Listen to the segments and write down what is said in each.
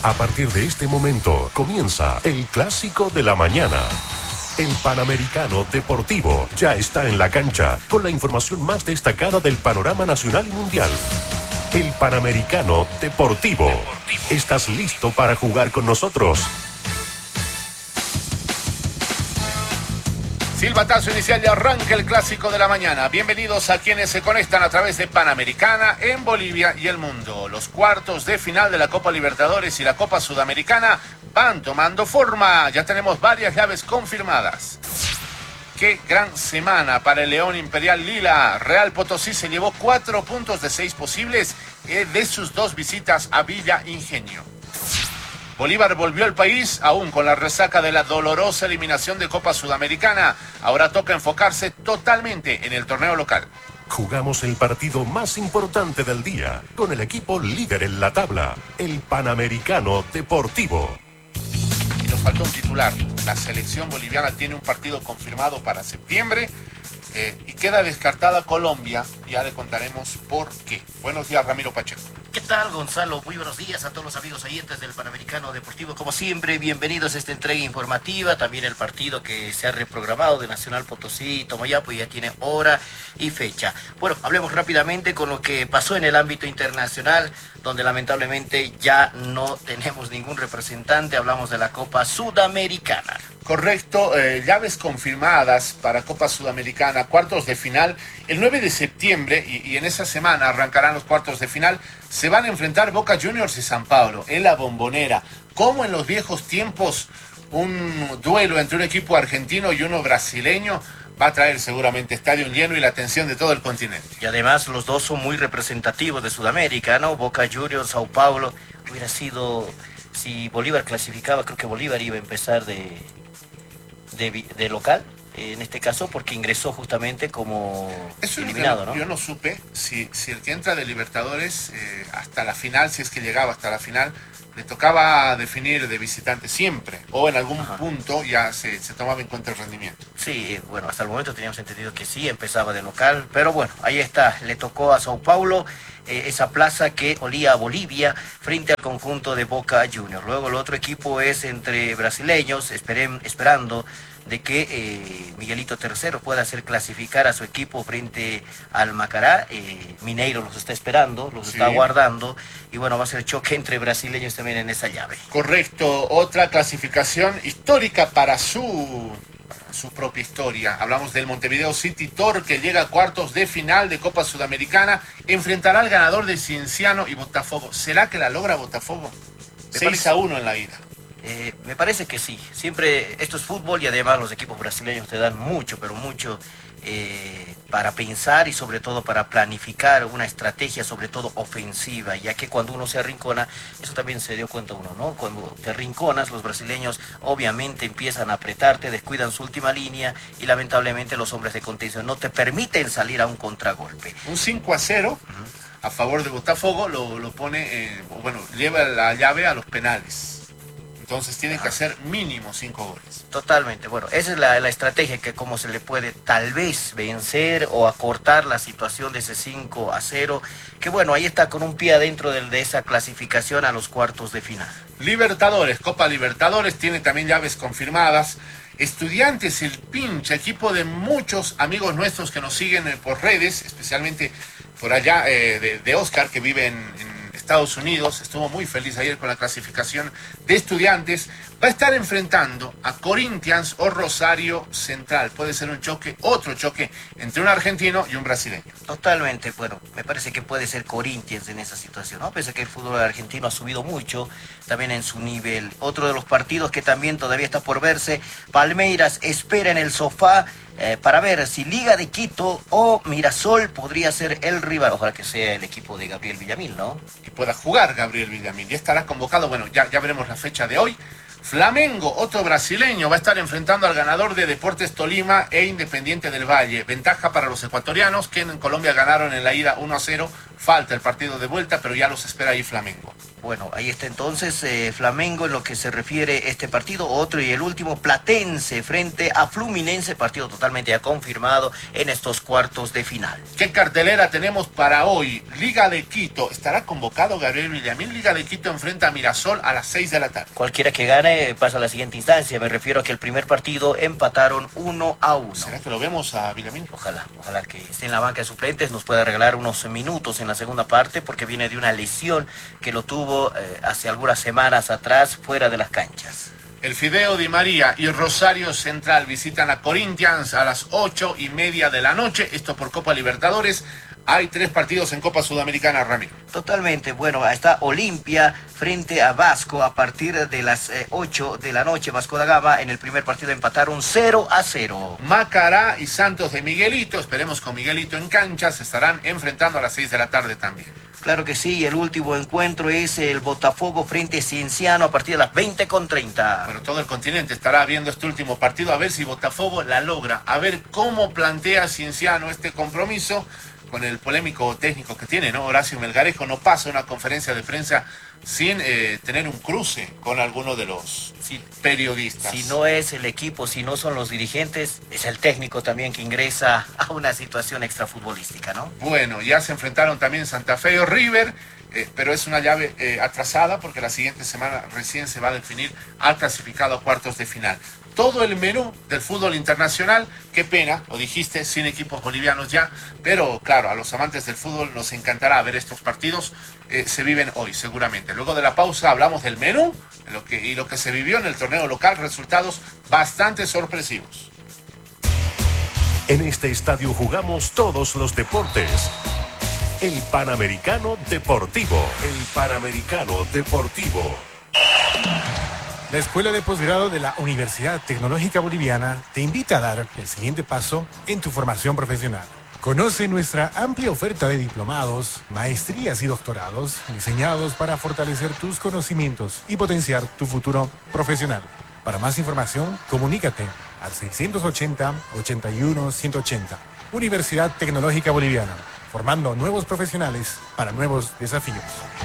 A partir de este momento comienza el Clásico de la Mañana. El Panamericano Deportivo ya está en la cancha con la información más destacada del panorama nacional y mundial. El Panamericano Deportivo. ¿Estás listo para jugar con nosotros? Silbatazo inicial y arranca el Clásico de la Mañana. Bienvenidos a quienes se conectan a través de Panamericana en Bolivia y el mundo. Los cuartos de final de la Copa Libertadores y la Copa Sudamericana van tomando forma. Ya tenemos varias llaves confirmadas. Qué gran semana para el León Imperial Lila. Real Potosí se llevó 4 puntos de 6 posibles de sus 2 visitas a Villa Ingenio. Bolívar volvió al país, aún con la resaca de la dolorosa eliminación de Copa Sudamericana. Ahora toca enfocarse totalmente en el torneo local. Jugamos el partido más importante del día, con el equipo líder en la tabla, el Panamericano Deportivo. Y nos faltó un titular. La selección boliviana tiene un partido confirmado para septiembre y queda descartada Colombia. Ya le contaremos por qué. Buenos días, Ramiro Pacheco. ¿Qué tal, Gonzalo? Muy buenos días a todos los amigos oyentes del Panamericano Deportivo. Como siempre, bienvenidos a esta entrega informativa. También el partido que se ha reprogramado de Nacional Potosí y Tomayapo ya tiene hora y fecha. Bueno, hablemos rápidamente con lo que pasó en el ámbito internacional, donde lamentablemente ya no tenemos ningún representante. Hablamos de la Copa Sudamericana. Correcto, llaves confirmadas para Copa Sudamericana, cuartos de final. El 9 de septiembre, y en esa semana arrancarán los cuartos de final, se van a enfrentar Boca Juniors y San Pablo en la Bombonera. Como en los viejos tiempos, un duelo entre un equipo argentino y uno brasileño va a traer seguramente estadio lleno y la atención de todo el continente. Y además los dos son muy representativos de Sudamérica, ¿no? Boca Juniors, Sao Paulo. Hubiera sido, si Bolívar clasificaba, creo que Bolívar iba a empezar de local, en este caso, porque ingresó justamente como eso eliminado, ¿no? Yo no supe si el que entra de Libertadores hasta la final, si es que llegaba hasta la final, le tocaba definir de visitante siempre, o en algún punto ya se tomaba en cuenta el rendimiento. Sí, bueno, hasta el momento teníamos entendido que sí, empezaba de local, pero bueno, ahí está, le tocó a Sao Paulo esa plaza que olía a Bolivia frente al conjunto de Boca Juniors. Luego el otro equipo es entre brasileños, esperando de que Miguelito III pueda hacer clasificar a su equipo frente al Macará. Mineiro los está esperando, los está aguardando, y bueno, va a ser choque entre brasileños también en esa llave. Correcto, otra clasificación histórica para su propia historia. Hablamos del Montevideo City Tor, que llega a cuartos de final de Copa Sudamericana, enfrentará al ganador de Cienciano y Botafogo. ¿Será que la logra Botafogo? 6-1 en la ida. Me parece que sí. Siempre esto es fútbol y además los equipos brasileños te dan mucho, pero mucho para pensar y sobre todo para planificar una estrategia, sobre todo ofensiva, ya que cuando uno se arrincona, eso también se dio cuenta uno, ¿no? Cuando te arrinconas, los brasileños obviamente empiezan a apretarte, descuidan su última línea y lamentablemente los hombres de contención no te permiten salir a un contragolpe. Un 5-0 a favor de Botafogo lo pone, lleva la llave a los penales. Entonces tienen que hacer mínimo 5 goles. Totalmente. Bueno, esa es la estrategia, que cómo se le puede tal vez vencer o acortar la situación de ese 5-0. Que bueno, ahí está con un pie adentro de esa clasificación a los cuartos de final. Libertadores, Copa Libertadores, tiene también llaves confirmadas. Estudiantes, el pincha, equipo de muchos amigos nuestros que nos siguen por redes, especialmente por allá de Oscar, que vive en Estados Unidos, estuvo muy feliz ayer con la clasificación de Estudiantes. Va a estar enfrentando a Corinthians o Rosario Central. Puede ser otro choque entre un argentino y un brasileño. Totalmente, bueno, me parece que puede ser Corinthians en esa situación, ¿no? Pese a que el fútbol argentino ha subido mucho también en su nivel. Otro de los partidos que también todavía está por verse, Palmeiras espera en el sofá para ver si Liga de Quito o Mirasol podría ser el rival. Ojalá que sea el equipo de Gabriel Villamil, ¿no? Y pueda jugar Gabriel Villamil. Ya estará convocado, bueno, ya veremos la fecha de hoy. Flamengo, otro brasileño, va a estar enfrentando al ganador de Deportes Tolima e Independiente del Valle. Ventaja para los ecuatorianos, que en Colombia ganaron en la ida 1-0. Falta el partido de vuelta, pero ya los espera ahí Flamengo. Bueno, ahí está entonces Flamengo en lo que se refiere a este partido. Otro y el último, Platense frente a Fluminense, partido totalmente ya confirmado en estos cuartos de final. ¿Qué cartelera tenemos para hoy? Liga de Quito, ¿estará convocado Gabriel Villamil? Liga de Quito enfrenta a Mirasol a las 6 de la tarde. Cualquiera que gane pasa a la siguiente instancia. Me refiero a que el primer partido empataron 1-1. ¿Será que lo vemos a Villamil? Ojalá que esté en la banca de suplentes, nos pueda regalar unos minutos en la segunda parte, porque viene de una lesión que lo tuvo hace algunas semanas atrás fuera de las canchas. El Fideo Di María y Rosario Central visitan a Corinthians a las 8:30 de la noche, esto por Copa Libertadores. Hay 3 partidos en Copa Sudamericana, Ramiro. Totalmente, bueno, está Olimpia frente a Vasco a partir de las 8 de la noche. Vasco da Gama en el primer partido empataron 0-0. Macará y Santos de Miguelito, esperemos con Miguelito en cancha, se estarán enfrentando a las 6 de la tarde también. Claro que sí, el último encuentro es el Botafogo frente a Cienciano a partir de las 20:30. Bueno, todo el continente estará viendo este último partido, a ver si Botafogo la logra, a ver cómo plantea Cienciano este compromiso con el polémico técnico que tiene, ¿no? Horacio Melgarejo no pasa una conferencia de prensa sin tener un cruce con alguno de los periodistas. Si no es el equipo, si no son los dirigentes, es el técnico también que ingresa a una situación extrafutbolística, ¿no? Bueno, ya se enfrentaron también Santa Fe y River, pero es una llave atrasada porque la siguiente semana recién se va a definir al clasificado a cuartos de final. Todo el menú del fútbol internacional, qué pena, lo dijiste, sin equipos bolivianos ya, pero claro, a los amantes del fútbol nos encantará ver estos partidos, se viven hoy seguramente. Luego de la pausa hablamos del menú y lo que se vivió en el torneo local, resultados bastante sorpresivos. En este estadio jugamos todos los deportes. El Panamericano Deportivo. El Panamericano Deportivo. La Escuela de Posgrado de la Universidad Tecnológica Boliviana te invita a dar el siguiente paso en tu formación profesional. Conoce nuestra amplia oferta de diplomados, maestrías y doctorados diseñados para fortalecer tus conocimientos y potenciar tu futuro profesional. Para más información, comunícate al 680-81-180. Universidad Tecnológica Boliviana, formando nuevos profesionales para nuevos desafíos.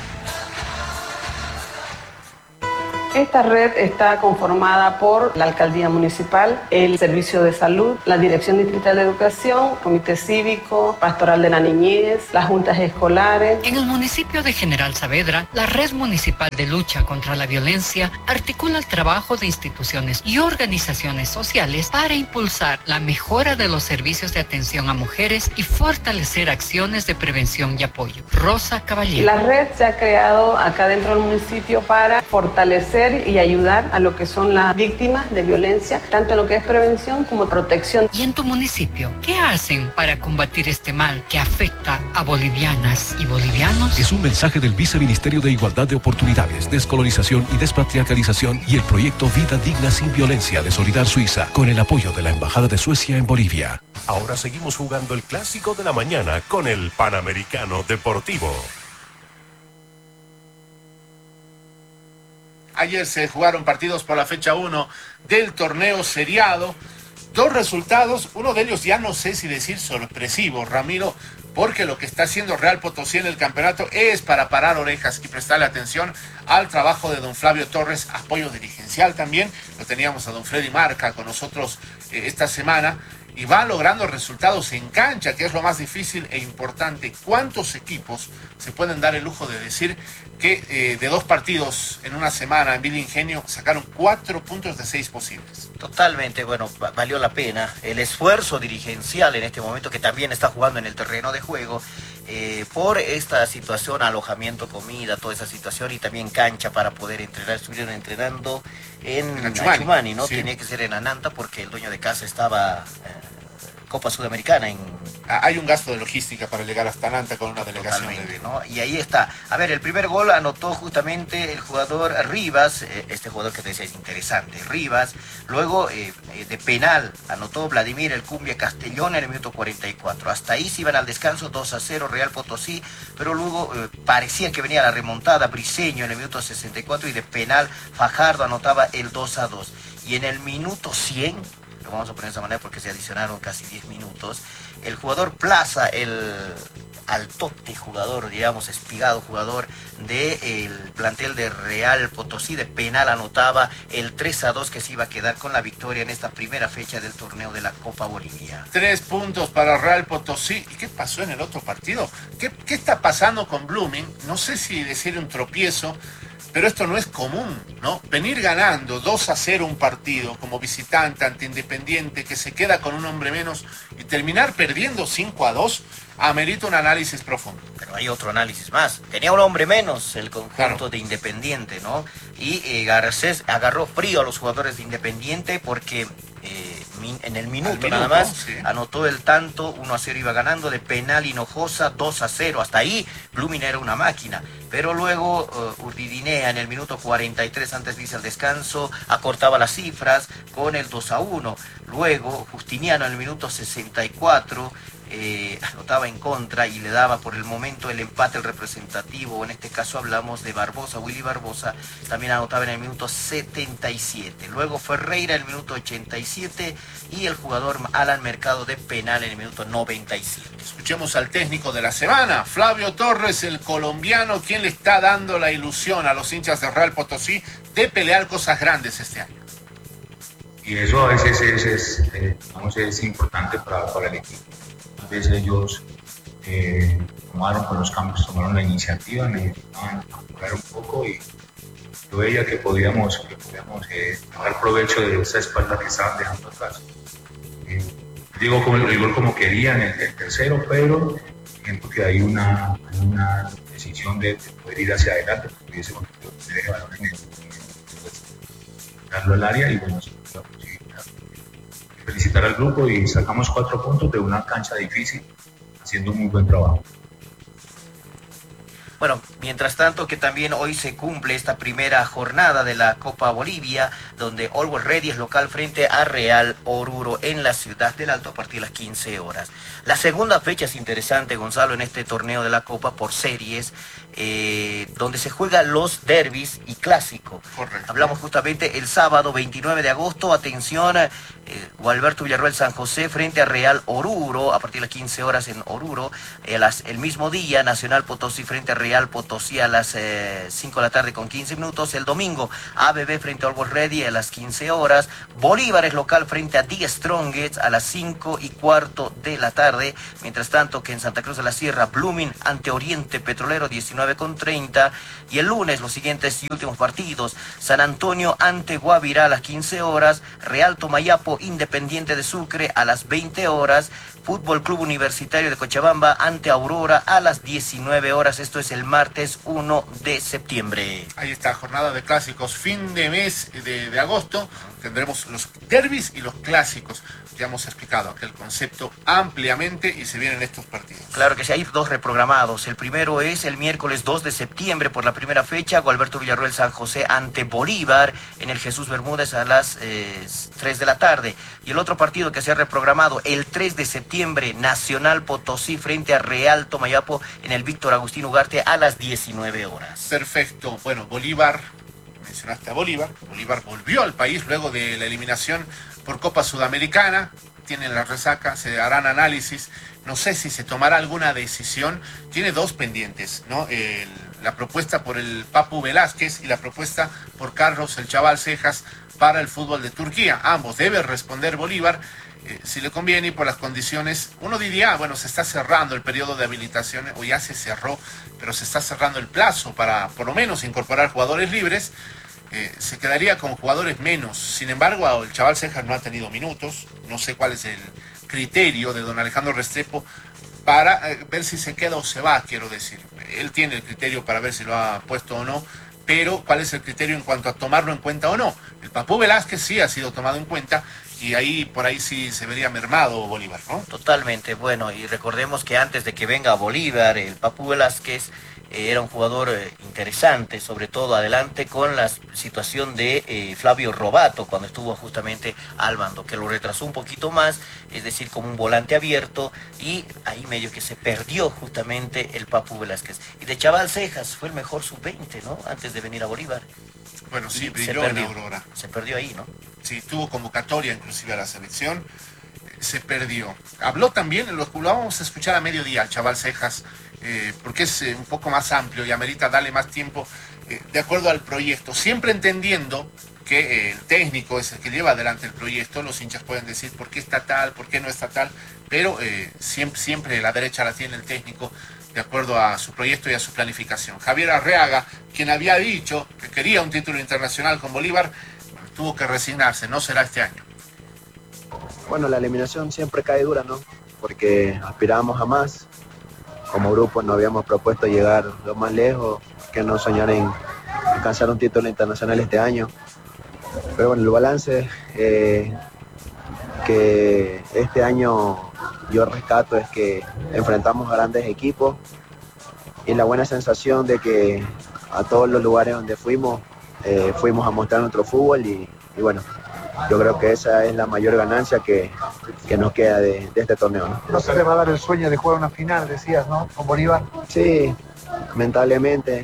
Esta red está conformada por la Alcaldía Municipal, el Servicio de Salud, la Dirección Distrital de Educación, Comité Cívico, Pastoral de la Niñez, las juntas escolares. En el municipio de General Saavedra, la Red Municipal de Lucha contra la Violencia articula el trabajo de instituciones y organizaciones sociales para impulsar la mejora de los servicios de atención a mujeres y fortalecer acciones de prevención y apoyo. Rosa Caballero. La red se ha creado acá dentro del municipio para fortalecer y ayudar a lo que son las víctimas de violencia, tanto en lo que es prevención como protección. ¿Y en tu municipio qué hacen para combatir este mal que afecta a bolivianas y bolivianos? Es un mensaje del Viceministerio de Igualdad de Oportunidades, Descolonización y Despatriarcalización y el proyecto Vida Digna Sin Violencia de Solidar Suiza, con el apoyo de la Embajada de Suecia en Bolivia. Ahora seguimos jugando el clásico de la mañana con el Panamericano Deportivo. Ayer se jugaron partidos por la fecha 1 del torneo seriado. 2 resultados, uno de ellos ya no sé si decir sorpresivo, Ramiro, porque lo que está haciendo Real Potosí en el campeonato es para parar orejas y prestarle atención al trabajo de don Flavio Torres, apoyo dirigencial también. Lo teníamos a don Freddy Marca con nosotros esta semana. Y va logrando resultados en cancha, que es lo más difícil e importante. ¿Cuántos equipos se pueden dar el lujo de decir que de 2 partidos en una semana en Villa Ingenio sacaron 4 puntos de 6 posibles? Totalmente, bueno, valió la pena el esfuerzo dirigencial en este momento, que también está jugando en el terreno de juego, por esta situación, alojamiento, comida, toda esa situación, y también cancha para poder entrenar. Estuvieron entrenando en Achumani, ¿no? Sí. Tenía que ser en Ananta porque el dueño de casa estaba Copa Sudamericana hay un gasto de logística para llegar hasta Ananta con una delegación de... ¿no? Y ahí está. A ver, el primer gol anotó justamente el jugador Rivas, este jugador que te decía es interesante, Rivas. Luego de penal anotó Vladimir el Cumbia Castellón en el minuto 44. Hasta ahí se iban al descanso 2-0 Real Potosí, pero luego parecía que venía la remontada. Briceño en el minuto 64 y de penal Fajardo anotaba el 2-2. Y en el minuto 100 lo vamos a poner de esa manera porque se adicionaron casi 10 minutos. El jugador Plaza, el altote jugador, digamos, espigado jugador del plantel de Real Potosí, de penal anotaba el 3-2 que se iba a quedar con la victoria en esta primera fecha del torneo de la Copa Bolivia. 3 puntos para Real Potosí. ¿Y qué pasó en el otro partido? ¿Qué está pasando con Blooming? No sé si decir un tropiezo, pero esto no es común, ¿no? Venir ganando 2-0 un partido como visitante ante Independiente, que se queda con un hombre menos, y terminar perdiendo 5-2, amerita un análisis profundo. Pero hay otro análisis más. Tenía un hombre menos el conjunto de Independiente, ¿no? Y Garcés agarró frío a los jugadores de Independiente porque en el minuto nada más sí, anotó el tanto, 1-0 iba ganando, de penal Hinojosa, 2-0. Hasta ahí Blooming era una máquina. Pero luego Urdidinea en el minuto 43, antes de irse al descanso, acortaba las cifras con el 2-1. Luego Justiniano en el minuto 64 anotaba en contra y le daba por el momento el empate al representativo. En este caso hablamos de Barbosa, Willy Barbosa, también anotaba en el minuto 77. Luego Ferreira en el minuto 87 y el jugador Alan Mercado de penal en el minuto 97. Escuchemos al técnico de la semana, Flavio Torres, el colombiano, quien le está dando la ilusión a los hinchas de Real Potosí de pelear cosas grandes este año. Y eso a veces es importante para el equipo. A veces ellos tomaron con los cambios, tomaron la iniciativa, necesitaban apurar un poco y yo veía que podíamos dar provecho de esa espalda que estaban dejando atrás. Digo como querían el tercero, pero siento que hay una decisión de poder ir hacia adelante, porque ese deje balón darlo al área y bueno, felicitar al grupo y sacamos 4 puntos de una cancha difícil, haciendo un muy buen trabajo. Bueno, mientras tanto que también hoy se cumple esta primera jornada de la Copa Bolivia, donde Always Ready es local frente a Real Oruro en la ciudad del Alto a partir de las 15 horas. La segunda fecha es interesante, Gonzalo, en este torneo de la Copa por series, donde se juegan los derbis y clásico. Correcto. Hablamos justamente el sábado 29 de agosto, atención, Gualberto Villarroel San José frente a Real Oruro, a partir de las 15 horas en Oruro. El mismo día, Nacional Potosí frente a Real Potosí a las 5 de la tarde con 15 minutos. El domingo, ABB frente a Always Ready a las 15 horas. Bolívar es local frente a The Strongest a las 5:15 de la tarde. Mientras tanto que en Santa Cruz de la Sierra, Blooming ante Oriente Petrolero 19:30. Y el lunes, los siguientes y últimos partidos: San Antonio ante Guavirá a las 15 horas. Real Tomayapo Independiente de Sucre a las 20 horas. Fútbol Club Universitario de Cochabamba ante Aurora a las 19 horas. Esto es el martes 1 de septiembre. Ahí está, jornada de clásicos, fin de mes de agosto. Tendremos los derbis y los clásicos. Ya hemos explicado aquel concepto ampliamente y se vienen estos partidos. Claro que sí, hay 2 reprogramados. El primero es el miércoles 2 de septiembre por la primera fecha, Gualberto Villarroel San José ante Bolívar en el Jesús Bermúdez a las 3 de la tarde. Y el otro partido que se ha reprogramado el 3 de septiembre, Nacional Potosí frente a Real Tomayapo en el Víctor Agustín Ugarte a las 19 horas. Perfecto. Bueno, Bolívar, mencionaste a Bolívar. Bolívar volvió al país luego de la eliminación por Copa Sudamericana. Tienen la resaca, se harán análisis. No sé si se tomará alguna decisión. Tiene 2 pendientes, ¿no? La propuesta por el Papu Velázquez y la propuesta por Carlos el Chaval Cejas para el fútbol de Turquía. Ambos debe responder Bolívar. Si le conviene y por las condiciones, uno diría, bueno, se está cerrando el periodo de habilitación, o ya se cerró, pero se está cerrando el plazo para por lo menos incorporar jugadores libres. Se quedaría con jugadores menos. Sin embargo, el Chaval Cejas no ha tenido minutos. No sé cuál es el criterio de don Alejandro Restrepo para ver si se queda o se va, quiero decir. Él tiene el criterio para ver si lo ha puesto o no, pero ¿cuál es el criterio en cuanto a tomarlo en cuenta o no? El Papu Velázquez sí ha sido tomado en cuenta y ahí por ahí sí se vería mermado Bolívar, ¿no? Totalmente, bueno, y recordemos que antes de que venga Bolívar, el Papu Velázquez era un jugador interesante, sobre todo adelante con la situación de Flavio Robato, cuando estuvo justamente al mando, que lo retrasó un poquito más, es decir, como un volante abierto, y ahí medio que se perdió justamente el Papu Velázquez. Y de Chaval Cejas fue el mejor sub-20, ¿no? Antes de venir a Bolívar. Bueno, sí, Y brilló en Aurora. Se perdió ahí, ¿no? Sí, tuvo convocatoria inclusive a la selección, se perdió. Habló también, lo vamos a escuchar a mediodía, al Chaval Cejas, porque es un poco más amplio y amerita darle más tiempo de acuerdo al proyecto, siempre entendiendo que el técnico es el que lleva adelante el proyecto. Los hinchas pueden decir por qué está tal, por qué no está tal, pero siempre la derecha la tiene el técnico de acuerdo a su proyecto y a su planificación. Javier Arriaga, quien había dicho que quería un título internacional con Bolívar, tuvo que resignarse, no será este año. Bueno, la eliminación siempre cae dura, ¿no? Porque aspirábamos a más. Como grupo nos habíamos propuesto llegar lo más lejos, que no soñar en alcanzar un título internacional este año. Pero bueno, el balance que este año yo rescato es que enfrentamos a grandes equipos y la buena sensación de que a todos los lugares donde fuimos a mostrar nuestro fútbol y bueno, yo creo que esa es la mayor ganancia que nos queda de este torneo, ¿no? No se te va a dar el sueño de jugar una final, decías, ¿no? Con Bolívar. Sí, lamentablemente.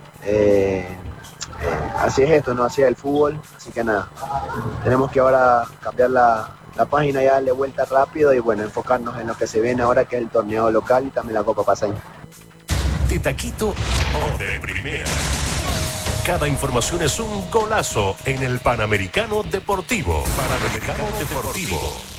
Así es esto, ¿no? Así es el fútbol, así que nada. Tenemos que ahora cambiar la página y darle vuelta rápido y bueno, enfocarnos en lo que se viene ahora, que es el torneo local y también la Copa Pasaña. De taquito o de primera. Cada información es un golazo en el Panamericano Deportivo. Panamericano Deportivo.